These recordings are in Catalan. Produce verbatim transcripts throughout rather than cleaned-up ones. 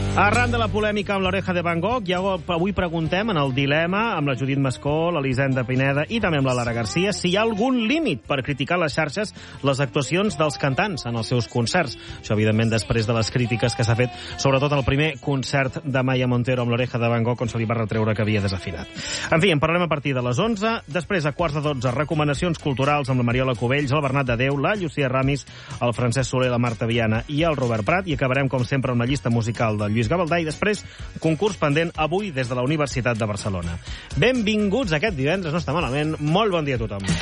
Arran de la polèmica amb l'Oreja de Van Gogh, ja avui preguntem en el dilema amb la Judit Mascó, l'Elisenda Pineda i també amb la Lara Garcia si hi ha algun límit per criticar a les xarxes les actuacions dels cantants en els seus concerts. Això, evidentment, després de les crítiques que s'ha fet, sobretot en el primer concert de Maya Montero amb l'Oreja de Van Gogh, on se li va retreure que havia desafinat. En fi, en parlem a partir de les onze. Després, a quarts de dotze, recomanacions culturals amb la Mariola Cubells, el Bernat de Déu, la Llucia Ramis, el Francesc Soler, la Marta Viana i el Robert Prat. I acabarem, com sempre, amb la llista musical del Lluís Gavaldà i després concurs pendent avui des de la Universitat de Barcelona. Benvinguts aquest divendres, no està malament. Molt bon dia a tothom.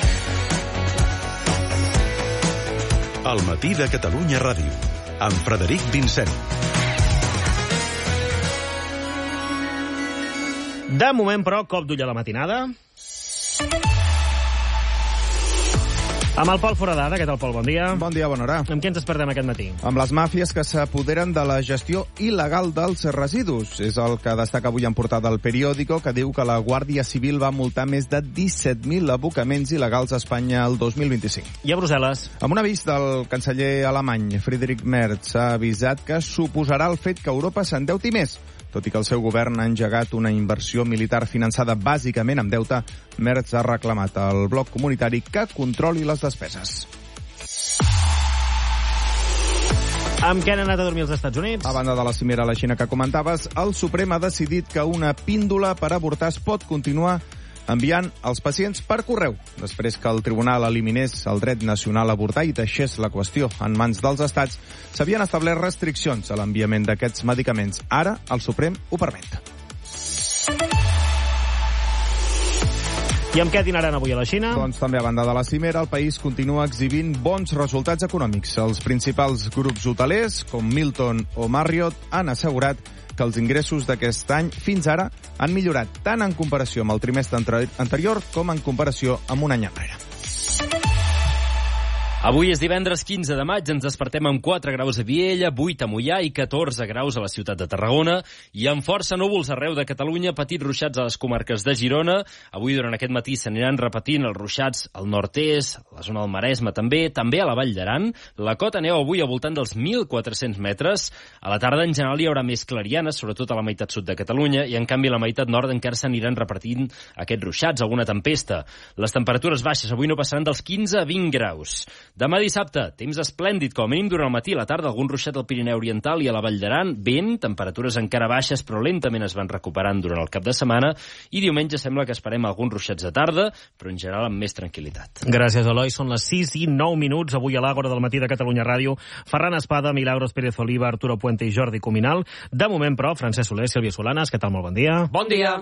El matí de Catalunya Ràdio, amb Frederic Vincent. De moment, però, cop d'ull a la matinada. Amb el Pol Foradada. Què tal, Pol? Bon dia. Bon dia, bona hora. Amb què ens despertem aquest matí? Amb les màfies que s'apoderen de la gestió il·legal dels residus. És el que destaca avui en portada El Periódico, que diu que la Guàrdia Civil va multar més de disset mil abocaments il·legals a Espanya el dos mil vint-i-cinc. I a Brussel·les? Amb un avís del canceller alemany, Friedrich Merz, ha avisat que suposarà el fet que Europa s'endeuti més. Tot i que el seu govern ha engegat una inversió militar finançada bàsicament amb deute, Merz ha reclamat al bloc comunitari que controli les despeses. Amb què han anat a dormir els Estats Units? A banda de la cimera a la Xina que comentaves, el Suprem ha decidit que una píndola per avortar es pot continuar enviant els pacients per correu, després que el tribunal eliminés el dret nacional a avortar i deixés la qüestió en mans dels estats. S'havien establert restriccions a l'enviament d'aquests medicaments. Ara el Suprem ho permet. I amb què dinaran avui a la Xina? Doncs també a banda de la cimera, el país continua exhibint bons resultats econòmics. Els principals grups hotelers, com Hilton o Marriott, han assegurat que els ingressos d'aquest any fins ara han millorat tant en comparació amb el trimestre anterior com en comparació amb un any enrere. Avui és divendres quinze de maig, ens despertem amb quatre graus a Viella, vuit a Moià i catorze graus a la ciutat de Tarragona i amb força núvols arreu de Catalunya, petits ruixats a les comarques de Girona. Avui durant aquest matí s'aniran repetint els ruixats al nord-est, a la zona del Maresme també, també a la Vall d'Aran. La cota neu avui al voltant dels mil quatre-cents metres. A la tarda en general hi haurà més clarianes, sobretot a la meitat sud de Catalunya, i en canvi a la meitat nord encara s'aniran repetint aquests ruixats, alguna tempesta. Les temperatures baixes avui no passaran dels quinze a vint graus. Demà dissabte, temps esplèndid, com a mínim durant el matí i la tarda, algun ruixat al Pirineu Oriental i a la Vall d'Aran, vent, temperatures encara baixes però lentament es van recuperant durant el cap de setmana, i diumenge sembla que esperem alguns ruixats de tarda, però en general amb més tranquil·litat. Gràcies, Eloi. Són les sis i nou minuts avui a l'Àgora del matí de Catalunya Ràdio. Ferran Espada, Milagros Pérez Oliva, Arturo Puente i Jordi Cuminal. De moment, però, Francesc Soler, Sílvia Solanas, què tal? Molt bon dia. Bon dia.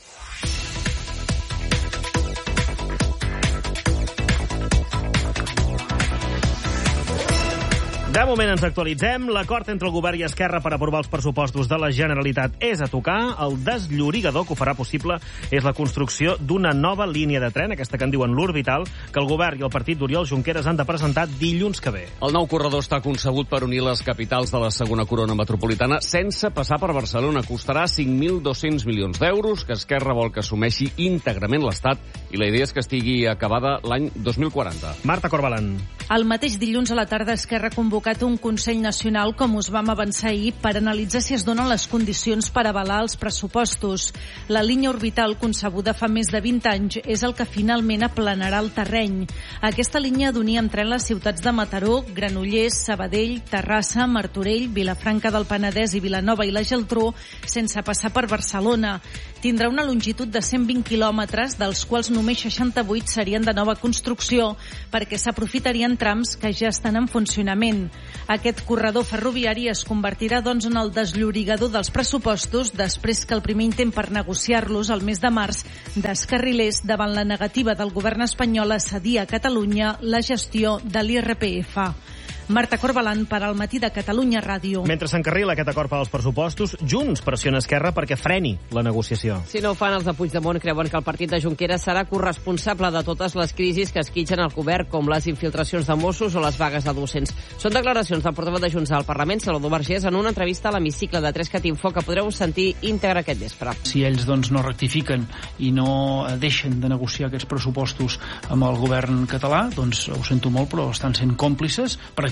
De moment ens actualitzem. L'acord entre el govern i Esquerra per aprovar els pressupostos de la Generalitat és a tocar. El desllorigador que ho farà possible és la construcció d'una nova línia de tren, aquesta que en diuen l'Orbital, que el govern i el partit d'Oriol Junqueras han de presentar dilluns que ve. El nou corredor està concebut per unir les capitals de la segona corona metropolitana sense passar per Barcelona. Costarà cinc mil dos-cents milions d'euros, que Esquerra vol que assumeixi íntegrament l'Estat, i la idea és que estigui acabada l'any dos mil quaranta. Marta Corbalan. El mateix dilluns a la tarda Esquerra ha convocat un Consell Nacional, com us vam avançar ahir, per analitzar si es donen les condicions per avalar els pressupostos. La línia orbital, concebuda fa més de vint anys, és el que finalment aplanarà el terreny. Aquesta línia d'unir en tren les ciutats de Mataró, Granollers, Sabadell, Terrassa, Martorell, Vilafranca del Penedès i Vilanova i la Geltrú, sense passar per Barcelona. Tindrà una longitud de cent vint quilòmetres, dels quals només seixanta-vuit serien de nova construcció, perquè s'aprofitarien trams que ja estan en funcionament. Aquest corredor ferroviari es convertirà, doncs, en el desllorigador dels pressupostos després que el primer intent per negociar-los el mes de març descarrilés davant la negativa del govern espanyol a cedir a Catalunya la gestió de l'I R P F. Marta Corbalan per al Matí de Catalunya Ràdio. Mentre s'encarrila aquest acord per als pressupostos, Junts pressiona Esquerra perquè freni la negociació. Si no ho fan, els de Puigdemont creuen que el partit de Junqueras serà corresponsable de totes les crisis que esquitxen el govern, com les infiltracions de Mossos o les vagues de docents. Són declaracions del portaveu de Junts al Parlament, Salvador Vergés, en una entrevista a l'hemicicle de tres cat info que podreu sentir íntegra aquest vespre. Si ells doncs, no rectifiquen i no deixen de negociar aquests pressupostos amb el govern català, doncs ho sento molt, però estan sent còmplices, per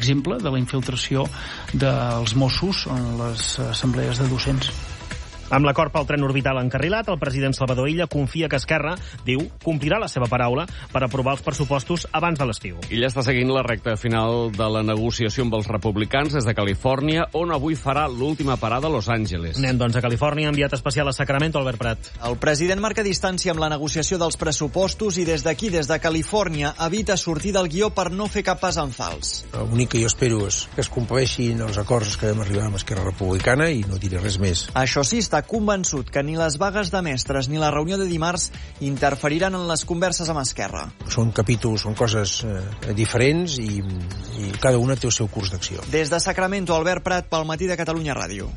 exemple, de la infiltració dels Mossos en les assemblees de docents. Amb l'acord pel tren orbital encarrilat, el president Salvador Illa confia que Esquerra, diu, complirà la seva paraula per aprovar els pressupostos abans de l'estiu. Illa està seguint la recta final de la negociació amb els republicans des de Califòrnia, on avui farà l'última parada a Los Angeles. Anem, doncs, a Califòrnia, enviat especial a Sacramento, Albert Prat. El president marca distància amb la negociació dels pressupostos i des d'aquí, des de Califòrnia, evita sortir del guió per no fer cap pas en fals. L'únic que jo espero és que es compleixin els acords que vam arribar amb Esquerra Republicana i no diré res més. Això sí, està convençut que ni les vagues de mestres ni la reunió de dimarts interferiran en les converses amb Esquerra. Són capítols, són coses eh, diferents i, i cada una té el seu curs d'acció. Des de Sacramento, Albert Prat, pel Matí de Catalunya Ràdio.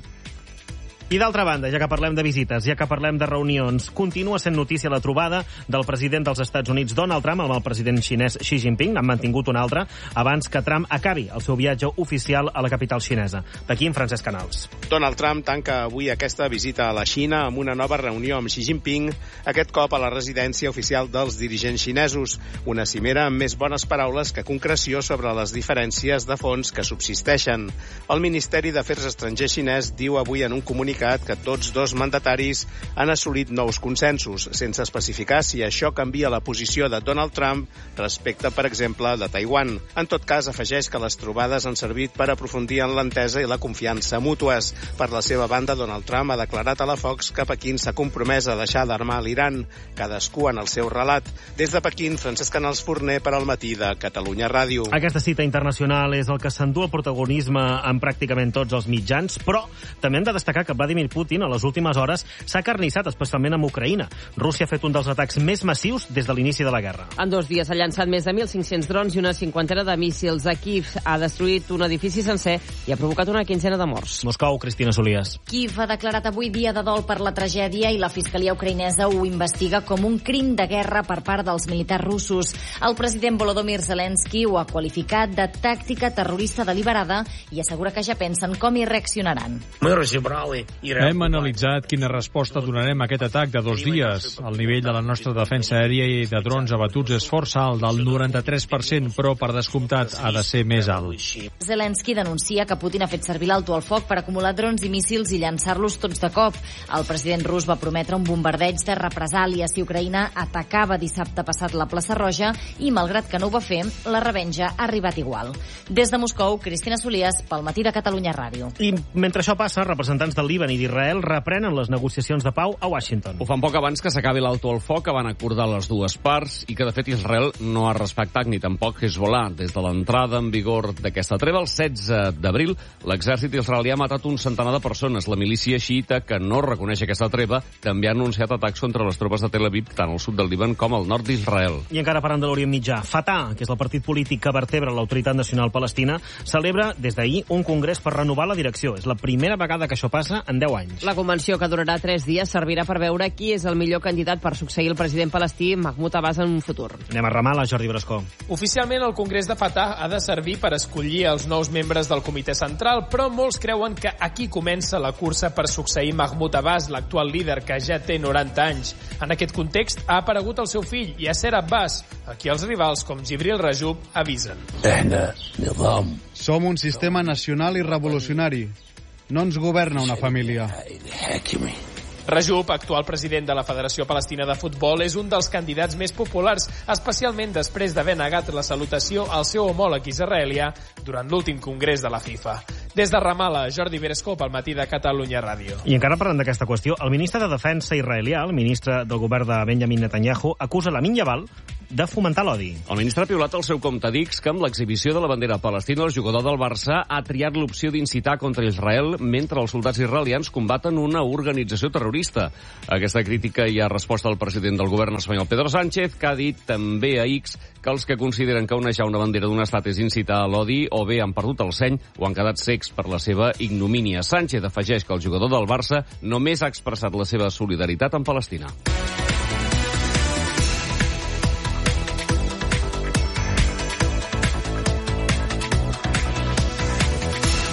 I d'altra banda, ja que parlem de visites, ja que parlem de reunions, continua sent notícia la trobada del president dels Estats Units, Donald Trump, amb el president xinès Xi Jinping. Han mantingut una altra abans que Trump acabi el seu viatge oficial a la capital xinesa. D'aquí en Francesc Canals. Donald Trump tanca avui aquesta visita a la Xina amb una nova reunió amb Xi Jinping, aquest cop a la residència oficial dels dirigents xinesos. Una cimera amb més bones paraules que concreció sobre les diferències de fons que subsisteixen. El Ministeri d'Afers Estrangers xinès diu avui en un comunicat que tots dos mandataris han assolit nous consensos, sense especificar si això canvia la posició de Donald Trump respecte, per exemple, de Taiwan. En tot cas, afegeix que les trobades han servit per aprofundir en l'entesa i la confiança mútues. Per la seva banda, Donald Trump ha declarat a la Fox que Pequín s'ha compromès a deixar d'armar l'Iran, cadascú en el seu relat. Des de Pequín, Francesc Canals Forner per al Matí de Catalunya Ràdio. Aquesta cita internacional és el que s'endú el protagonisme en pràcticament tots els mitjans, però també hem de destacar que Vladimir Putin a les últimes hores s'ha carnissat, especialment amb Ucraïna. Rússia ha fet un dels atacs més massius des de l'inici de la guerra. En dos dies ha llançat més de mil cinc-cents drons i una cinquantena de míssils. A Kiev ha destruït un edifici sencer i ha provocat una quinzena de morts. Moscou, Cristina Solias. Kiev ha declarat avui dia de dol per la tragèdia i la fiscalia ucraïnesa ho investiga com un crim de guerra per part dels militars russos. El president Volodymyr Zelensky ho ha qualificat de tàctica terrorista deliberada i assegura que ja pensen com hi reaccionaran. Hem analitzat quina resposta donarem a aquest atac de dos dies. El nivell de la nostra defensa aèria i de drons abatuts és força alt, del noranta-tres per cent, però per descomptat ha de ser més alt. Zelensky denuncia que Putin ha fet servir l'alto al foc per acumular drons i míssils i llançar-los tots de cop. El president rus va prometre un bombardeig de represàlia si Ucraïna atacava dissabte passat la plaça Roja i, malgrat que no ho va fer, la revenja ha arribat igual. Des de Moscou, Cristina Solias, pel Matí de Catalunya Ràdio. I mentre això passa, representants del Líban i d'Israel reprenen les negociacions de pau a Washington. Ho fan poc abans que s'acabi l'alto al foc que van acordar les dues parts i que, de fet, Israel no ha respectat ni tampoc Hezbollah. Des de l'entrada en vigor d'aquesta treva, el setze d'abril, l'exèrcit israelià ha matat un centenar de persones. La milícia xiita, que no reconeix aquesta treva, també ha anunciat atacs contra les tropes de Tel Aviv, tant al sud del Líban com al nord d'Israel. I encara parlant de l'Orient Mitjà, Fatah, que és el partit polític que vertebra l'Autoritat Nacional Palestina, celebra des d'ahir un congrés per renovar la direcció. És la primera vegada que això passa en deu anys. La convenció, que durarà tres dies, servirà per veure qui és el millor candidat per succeir el president palestí Mahmoud Abbas en un futur. Anem a Ramallah, Jordi Brascó. Oficialment, el Congrés de Fatah ha de servir per escollir els nous membres del comitè central, però molts creuen que aquí comença la cursa per succeir Mahmoud Abbas, l'actual líder, que ja té noranta anys. En aquest context, ha aparegut el seu fill, Yasser Abbas, a qui els rivals com Jibril Rajoub avisen. Som un sistema nacional i revolucionari. No ens governa una família. Rajoub, actual president de la Federació Palestina de Futbol, és un dels candidats més populars, especialment després d'haver negat la salutació al seu homòleg israelià durant l'últim congrés de la FIFA. Des de Ramallah, Jordi Berescó, pel Matí de Catalunya Ràdio. I encara parlant d'aquesta qüestió, el ministre de Defensa israelià, el ministre del govern de Benjamin Netanyahu, acusa Lamin Yaval de fomentar l'odi. El ministre ha piulat al seu compte d'X que amb l'exhibició de la bandera palestina el jugador del Barça ha triat l'opció d'incitar contra Israel mentre els soldats israelians combaten una organització terrorista. A aquesta crítica hi ha resposta del president del govern espanyol, Pedro Sánchez, que ha dit també a X que els que consideren que onejar una bandera d'un estat és incitar a l'odi o bé han perdut el seny o han quedat cecs per la seva ignomínia. Sánchez afegeix que el jugador del Barça només ha expressat la seva solidaritat amb Palestina.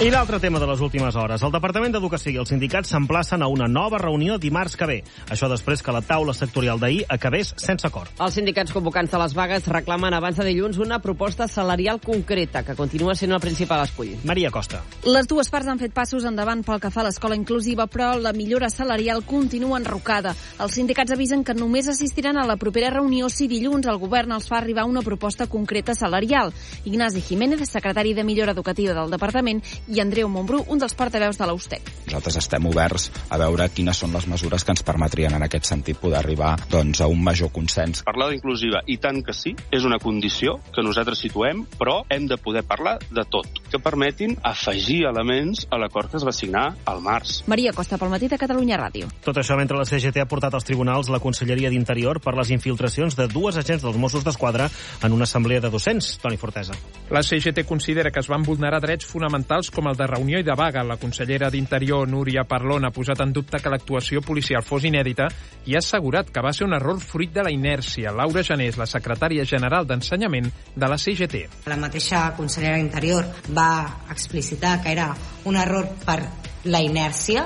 I l'altre tema de les últimes hores. El Departament d'Educació i els sindicats s'emplacen a una nova reunió dimarts que ve. Això després que la taula sectorial d'ahir acabés sense acord. Els sindicats convocants de les vagues reclamen abans de dilluns una proposta salarial concreta, que continua sent el principal escull. Maria Costa. Les dues parts han fet passos endavant pel que fa a l'escola inclusiva, però la millora salarial continua enrocada. Els sindicats avisen que només assistiran a la propera reunió si dilluns el govern els fa arribar una proposta concreta salarial. Ignasi Jiménez, secretari de Millora Educativa del Departament, i Andreu Montbrú, un dels portaveus de la U S T E C. Nosaltres estem oberts a veure quines són les mesures que ens permetrien en aquest sentit poder arribar doncs, a un major consens. Parlar d'inclusiva, i tant que sí, és una condició que nosaltres situem, però hem de poder parlar de tot, que permetin afegir elements a l'acord que es va signar al març. Maria Costa, pel Matí de Catalunya Ràdio. Tot això mentre la C G T ha portat als tribunals la Conselleria d'Interior per les infiltracions de dues agents dels Mossos d'Esquadra en una assemblea de docents. Toni Fortesa. La C G T considera que es van vulnerar drets fonamentals com el de reunió i de vaga. La consellera d'Interior, Núria Parlon, ha posat en dubte que l'actuació policial fos inèdita i ha assegurat que va ser un error fruit de la inèrcia. Laura Janés, la secretària general d'Ensenyament de la C G T. La mateixa consellera d'Interior va explicitar que era un error per la inèrcia,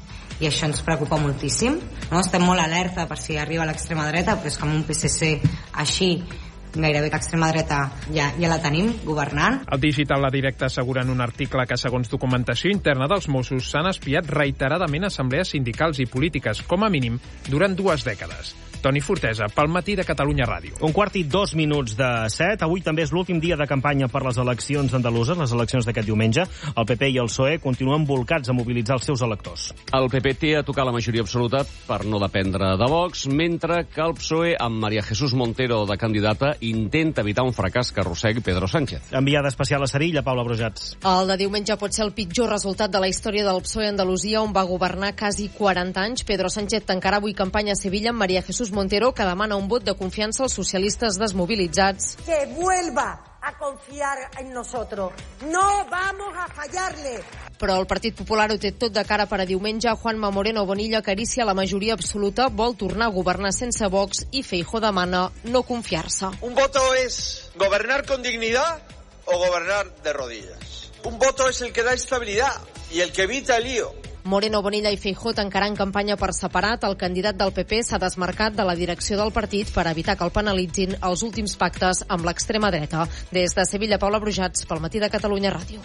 i això ens preocupa moltíssim. No? Estem molt alerta per si arriba a l'extrema dreta, però és que amb un P S C així gairebé l'extrema dreta ja, ja la tenim governant. El Digital La Directa assegura en un article que, segons documentació interna dels Mossos, s'han espiat reiteradament assemblees sindicals i polítiques, com a mínim, durant dues dècades. Toni Fortesa, pel Matí de Catalunya Ràdio. Un quart i dos minuts de set. Avui també és l'últim dia de campanya per les eleccions andaluses, les eleccions d'aquest diumenge. El P P i el P S O E continuen volcats a mobilitzar els seus electors. El P P té a tocar la majoria absoluta per no dependre de Vox, mentre que el P S O E, amb María Jesús Montero de candidata, intenta evitar un fracàs que arrossegui Pedro Sánchez. Enviada especial a Sevilla, Paula Brujats. El de diumenge pot ser el pitjor resultat de la història del P S O E a Andalusia, on va governar quasi quaranta anys. Pedro Sánchez tancarà avui campanya a Sevilla amb María Jesús Montero, que demana un vot de confiança als socialistes desmobilitzats. Que vuelva a confiar en nosotros. No vamos a fallarle. Però el Partit Popular ho té tot de cara per a diumenge. Juanma Moreno Bonilla acaricia la majoria absoluta, vol tornar a governar sense Vox i Feijóo demana no confiar-se. Un voto es gobernar con dignidad o gobernar de rodillas. Un voto es el que da estabilidad y el que evita el lío. Moreno Bonilla i Feijóo tancaran campanya per separat. El candidat del P P s'ha desmarcat de la direcció del partit per evitar que el penalitzin els últims pactes amb l'extrema dreta. Des de Sevilla, Paula Brujats, pel Matí de Catalunya Ràdio.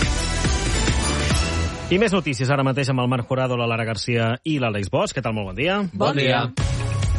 I més notícies ara mateix amb el Marc Jurado, la Lara Garcia i l'Àlex Bosch. Què tal? Molt bon dia. Bon, bon dia. dia.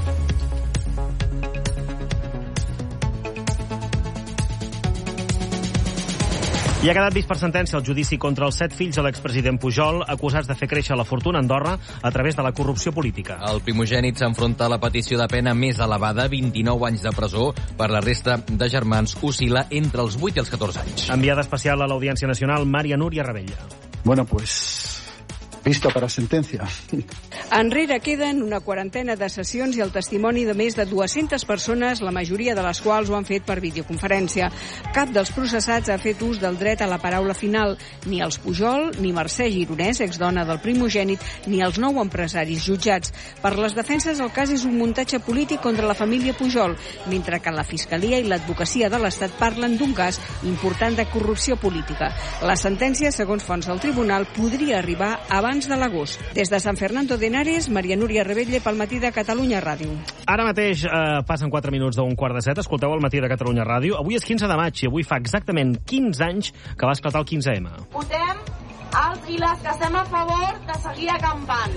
I ha quedat vist per sentència el judici contra els set fills de l'expresident Pujol, acusats de fer créixer la fortuna a Andorra a través de la corrupció política. El primogènit s'enfronta a la petició de pena més elevada, vint-i-nou anys de presó. Per la resta de germans oscil·la entre els vuit i els catorze anys. Enviada especial a l'Audiència Nacional, Maria Núria Rebella. Bueno, pues... Vista para sentencia. Enrere queden una quarantena de sessions i el testimoni de més de dues-centes persones, la majoria de les quals ho han fet per videoconferència. Cap dels processats ha fet ús del dret a la paraula final. Ni els Pujol, ni Mercè Gironès, exdona del primogènit, ni els nou empresaris jutjats. Per les defenses, el cas és un muntatge polític contra la família Pujol, mentre que la Fiscalia i l'Advocacia de l'Estat parlen d'un cas important de corrupció política. La sentència, segons fonts del tribunal, podria arribar abans de l'agost. Des de Sant Fernando de Henares, Maria Núria Rebella pel Matí de Catalunya Ràdio. Ara mateix eh, passen quatre minuts d'un quart de set. Escolteu el Matí de Catalunya Ràdio. Avui és quinze de maig i avui fa exactament quinze anys que va esclatar el quinze ema. Votem els i les que estem a favor de seguir acampant.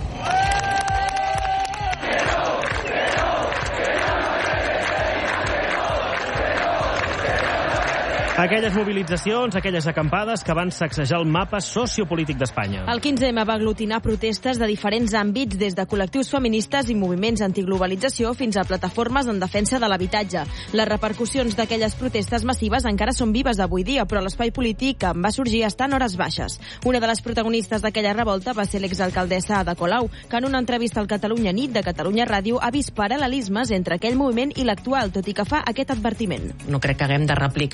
Aquelles mobilitzacions, aquelles acampades que van sacsejar el mapa sociopolític d'Espanya. El quinze ema va aglutinar protestes de diferents àmbits, des de col·lectius feministes i moviments antiglobalització fins a plataformes en defensa de l'habitatge. Les repercussions d'aquelles protestes massives encara són vives avui dia, però l'espai polític en va sorgir està en hores baixes. Una de les protagonistes d'aquella revolta va ser l'exalcaldessa Ada Colau, que en una entrevista al Catalunya Nit de Catalunya Ràdio ha vist paral·lelismes entre aquell moviment i l'actual, tot i que fa aquest advertiment. No crec que haguem de replicar un quinze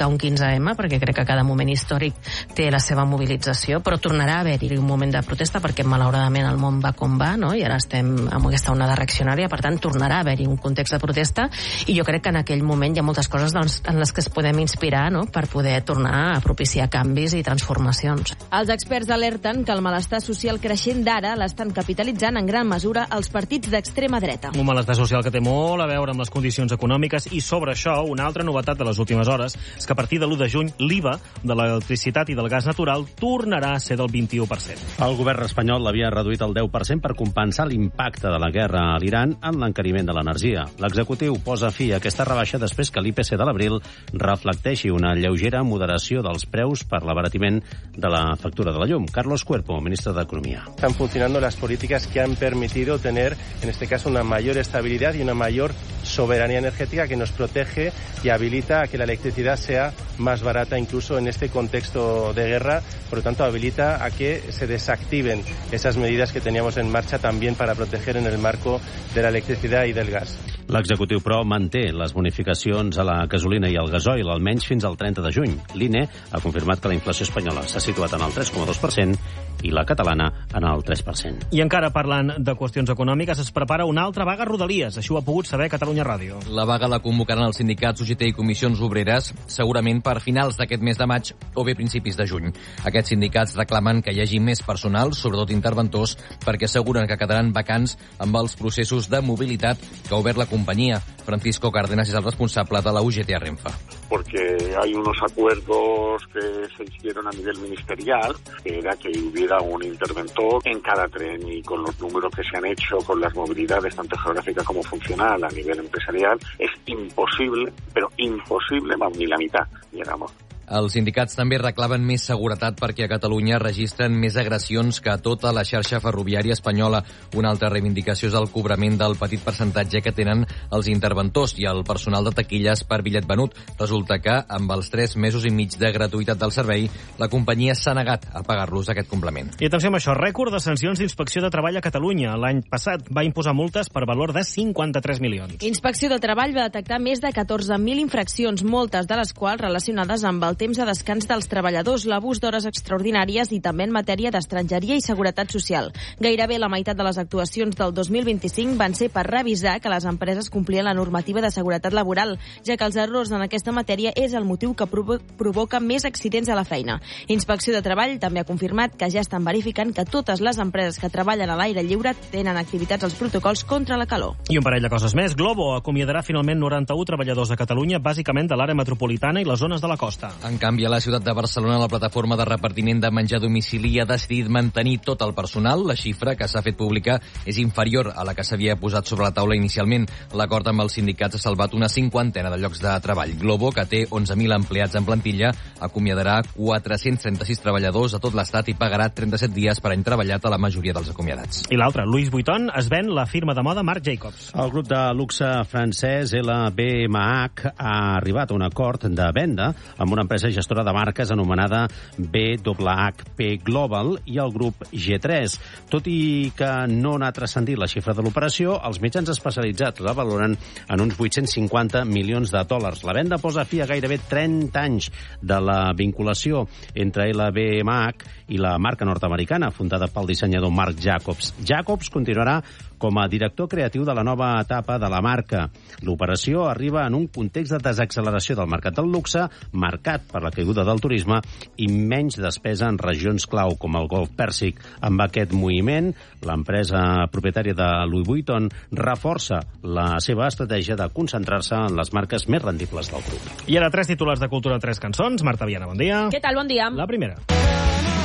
la M, perquè crec que cada moment històric té la seva mobilització, però tornarà a haver-hi un moment de protesta perquè malauradament el món va com va, no? I ara estem amb aquesta onada reaccionària, per tant tornarà a haver-hi un context de protesta, i jo crec que en aquell moment hi ha moltes coses doncs, en les que es podem inspirar, no? Per poder tornar a propiciar canvis i transformacions. Els experts alerten que el malestar social creixent d'ara l'estan capitalitzant en gran mesura els partits d'extrema dreta. Un malestar social que té molt a veure amb les condicions econòmiques, i sobre això una altra novetat de les últimes hores és que a partir de l'u de juny l'I V A de l'electricitat i del gas natural tornarà a ser del vint-i-u per cent. El govern espanyol l'havia reduït al deu per cent per compensar l'impacte de la guerra a l'Iran en l'encariment de l'energia. L'executiu posa fi a aquesta rebaixa després que l'I P C de l'abril reflecteixi una lleugera moderació dels preus per l'abaratiment de la factura de la llum. Carlos Cuerpo, ministre de Economía. Están funcionando las políticas que han permitido tener, en este caso, una mayor estabilidad y una mayor soberanía energética que nos protege y habilita a que la electricidad sea más barata incluso en este contexto de guerra. Por lo tanto, habilita a que se desactiven esas medidas que teníamos en marcha también para proteger en el marco de la electricidad y del gas. L'executiu, però, manté les bonificacions a la gasolina i al gasoil almenys fins al trenta de juny. L'I N E ha confirmat que la inflació espanyola s'ha situat en el tres coma dos per cent i la catalana en el tres per cent. I encara parlant de qüestions econòmiques, es prepara una altra vaga a Rodalies. Això ho ha pogut saber Catalunya Ràdio. La vaga la convocaran els sindicats U G T i Comissions Obreres, segurament per finals d'aquest mes de maig o bé principis de juny. Aquests sindicats reclamen que hi hagi més personal, sobretot interventors, perquè asseguren que quedaran vacants amb els processos de mobilitat que ha obert la companyia. Francisco Cárdenas és el responsable de la U G T a Renfe. Porque hay unos acuerdos que se hicieron a nivel ministerial, que era que hubiera un interventor en cada tren, y con los números que se han hecho, con las movilidades tanto geográfica como funcional a nivel empresarial, es imposible, pero imposible, vamos, ni la mitad llegamos. Els sindicats també reclamen més seguretat perquè a Catalunya registren més agressions que a tota la xarxa ferroviària espanyola. Una altra reivindicació és el cobrament del petit percentatge que tenen els interventors i el personal de taquilles per bitllet venut. Resulta que, amb els tres mesos i mig de gratuïtat del servei, la companyia s'ha negat a pagar-los aquest complement. I atenció amb això, rècord de sancions d'Inspecció de Treball a Catalunya. L'any passat va imposar multes per valor de cinquanta-tres milions. Inspecció de Treball va detectar més de catorze mil infraccions, moltes de les quals relacionades amb el temps de descans dels treballadors, l'abús d'hores extraordinàries i també en matèria d'estrangeria i seguretat social. Gairebé la meitat de les actuacions del dos mil vint-i-cinc van ser per revisar que les empreses complien la normativa de seguretat laboral, ja que els errors en aquesta matèria és el motiu que provo provoca més accidents a la feina. Inspecció de Treball també ha confirmat que ja estan verificant que totes les empreses que treballen a l'aire lliure tenen activitats als protocols contra la calor. I un parell de coses més. Globo acomiadarà finalment noranta-un treballadors a Catalunya, bàsicament de l'àrea metropolitana i les zones de la costa. En canvi, a la ciutat de Barcelona, la plataforma de repartiment de menjar a domicili ha decidit mantenir tot el personal. La xifra que s'ha fet pública és inferior a la que s'havia posat sobre la taula inicialment. L'acord amb els sindicats ha salvat una cinquantena de llocs de treball. Globo, que té onze mil empleats en plantilla, acomiadarà quatre-cents trenta-sis treballadors a tot l'estat i pagarà trenta-set dies per any treballat a la majoria dels acomiadats. I l'altre, Louis Vuitton es ven la firma de moda Marc Jacobs. El grup de luxe francès L V M H ha arribat a un acord de venda amb una empresa gestora de marques anomenada B H H P Global i el grup G tres. Tot i que no n'ha transcendit la xifra de l'operació, els mitjans especialitzats la valoren en uns vuit-cents cinquanta milions de dòlars. La venda posa fi a gairebé trenta anys de la vinculació entre L V M H i la marca nord-americana, fundada pel dissenyador Marc Jacobs. Jacobs continuarà com a director creatiu de la nova etapa de la marca. L'operació arriba en un context de desacceleració del mercat del luxe, marcat per la caiguda del turisme i menys despesa en regions clau com el Golf Pèrsic. Amb aquest moviment, l'empresa propietària de Louis Vuitton reforça la seva estratègia de concentrar-se en les marques més rendibles del grup. I ara tres titulars de cultura, tres cançons. Marta Viana, bon dia. Què tal? Bon dia. La primera.